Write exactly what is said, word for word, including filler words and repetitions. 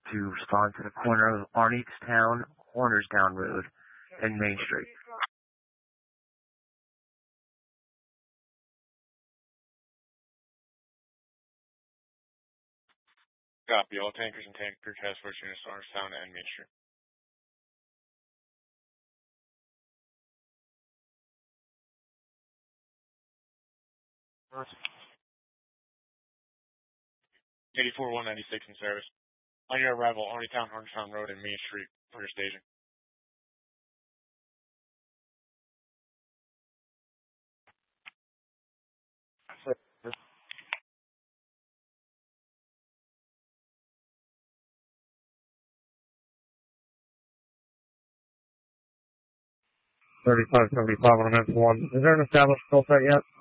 to respond to the corner of Arnotstown, Hornersdown Road, and Main Street. Copy. All tankers and tanker task force units on Arnotstown and Main Street. eighty-four one ninety-six in service. On your arrival, Arnotstown, Hornersdown Road, and Main Street for your station. thirty-five seventy-five on one. Is there an established call site yet?